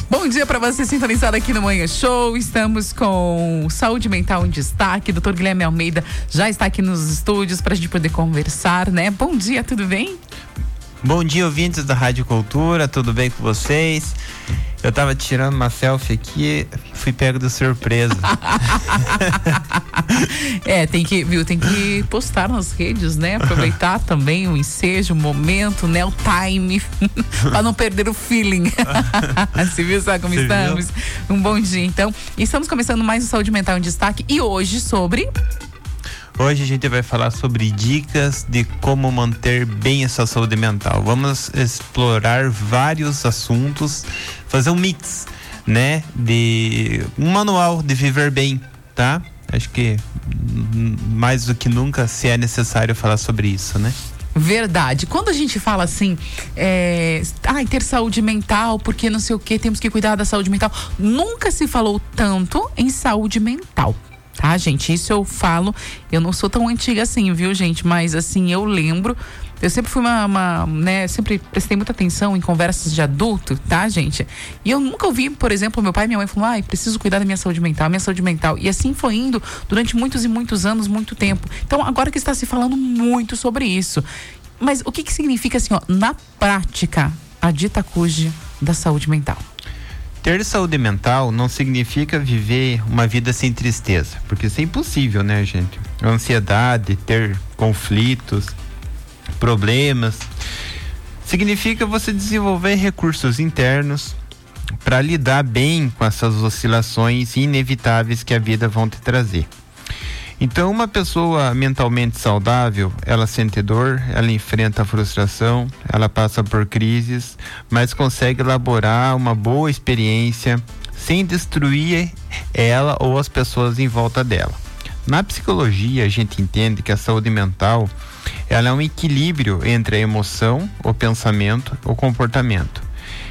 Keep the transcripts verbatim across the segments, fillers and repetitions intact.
Bom dia para você sintonizado aqui no Manhã Show. Estamos com Saúde Mental em Destaque. doutor Guilherme Almeida já está aqui nos estúdios para a gente poder conversar, né? Bom dia, tudo bem? Bom dia, ouvintes da Rádio Cultura, tudo bem com vocês? Eu tava tirando uma selfie aqui, fui pego de surpresa. É, tem que, viu, tem que postar nas redes, né? Aproveitar também o ensejo, o momento, né? O time, para não perder o feeling. Você viu só como Você estamos? Viu? Um bom dia, então. Estamos começando mais o Saúde Mental em Destaque e hoje sobre... Hoje a gente vai falar sobre dicas de como manter bem a sua saúde mental. Vamos explorar vários assuntos, fazer um mix, né? De um manual de viver bem, tá? Acho que mais do que nunca se é necessário falar sobre isso, né? Verdade. Quando a gente fala assim, é, ai, ter saúde mental, porque não sei o que, temos que cuidar da saúde mental. Nunca se falou tanto em saúde mental. Tá, gente? Isso eu falo, eu não sou tão antiga assim, viu, gente? Mas assim, eu lembro, eu sempre fui uma, uma né, sempre prestei muita atenção em conversas de adulto, tá, gente? E eu nunca ouvi, por exemplo, meu pai e minha mãe falando, ai, preciso cuidar da minha saúde mental, minha saúde mental. E assim foi indo durante muitos e muitos anos, muito tempo. Então, agora que está se falando muito sobre isso. Mas o que que significa, assim, ó, na prática, a dita cuja da saúde mental? Ter saúde mental não significa viver uma vida sem tristeza, porque isso é impossível, né, gente? Ansiedade, ter conflitos, problemas. Significa você desenvolver recursos internos para lidar bem com essas oscilações inevitáveis que a vida vão te trazer. Então, uma pessoa mentalmente saudável, ela sente dor, ela enfrenta a frustração, ela passa por crises, mas consegue elaborar uma boa experiência sem destruir ela ou as pessoas em volta dela. Na psicologia, a gente entende que a saúde mental, ela é um equilíbrio entre a emoção, o pensamento, o comportamento.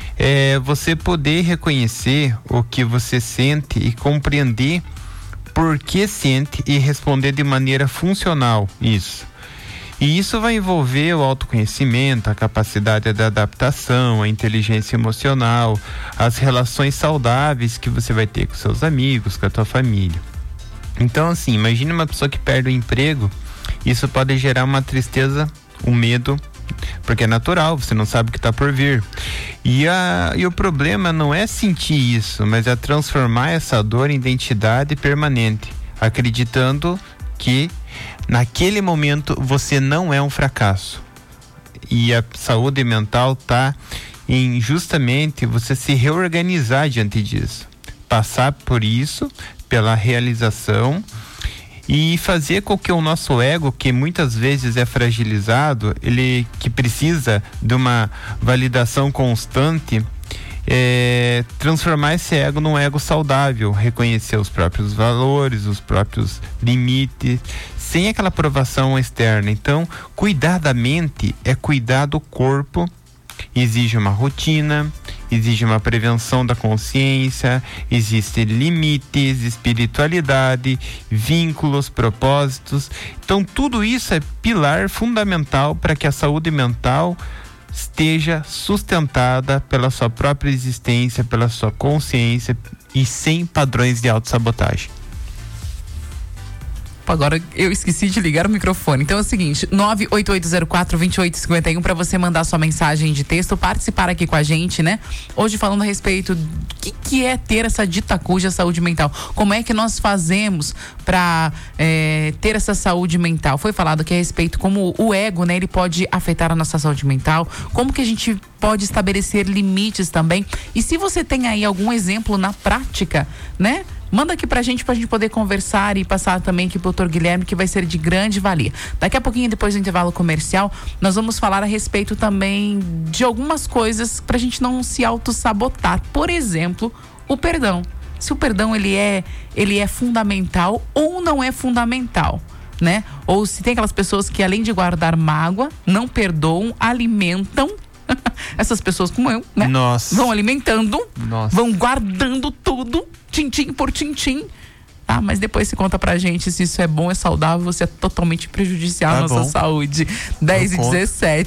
É você poder reconhecer o que você sente e compreender por que sente e responder de maneira funcional isso. E isso vai envolver o autoconhecimento, a capacidade de adaptação, a inteligência emocional, as relações saudáveis que você vai ter com seus amigos, com a tua família. Então, assim, imagine uma pessoa que perde o emprego, isso pode gerar uma tristeza, um medo, porque é natural, você não sabe o que está por vir. E, a, e o problema não é sentir isso, mas é transformar essa dor em identidade permanente, acreditando que naquele momento você não é um fracasso. E a saúde mental está em justamente você se reorganizar diante disso, passar por isso, pela realização, e fazer com que o nosso ego, que muitas vezes é fragilizado, ele que precisa de uma validação constante, é, transformar esse ego num ego saudável, reconhecer os próprios valores, os próprios limites, sem aquela aprovação externa. Então, cuidar da mente é cuidar do corpo, exige uma rotina, exige uma prevenção da consciência, existem limites, espiritualidade, vínculos, propósitos. Então tudo isso é pilar fundamental para que a saúde mental esteja sustentada pela sua própria existência, pela sua consciência e sem padrões de autossabotagem. Agora eu esqueci de ligar o microfone. Então é o seguinte, nove oito oito zero quatro, dois oito cinco um para você mandar sua mensagem de texto, participar aqui com a gente, né? Hoje falando a respeito do que, que é ter essa dita cuja saúde mental. Como é que nós fazemos para é, ter essa saúde mental? Foi falado aqui a respeito como o ego, né? Ele pode afetar a nossa saúde mental. Como que a gente pode estabelecer limites também. E se você tem aí algum exemplo na prática, né? Manda aqui pra gente, pra gente poder conversar e passar também aqui pro doutor Guilherme, que vai ser de grande valia. Daqui a pouquinho, depois do intervalo comercial, nós vamos falar a respeito também de algumas coisas pra gente não se auto-sabotar. Por exemplo, o perdão. Se o perdão, ele é, ele é fundamental ou não é fundamental, né? Ou se tem aquelas pessoas que, além de guardar mágoa, não perdoam, alimentam. Essas pessoas como eu, né? Nossa. Vão alimentando, Nossa. Vão guardando tudo, tintim por tintim. Ah, mas depois você conta pra gente se isso é bom, é saudável, ou se é totalmente prejudicial à Tá nossa bom. saúde. dez e dezessete